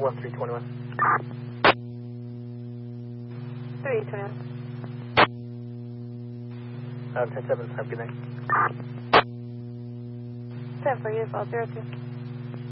1321. 321. 10-7, have a good night. 10 for you, 02.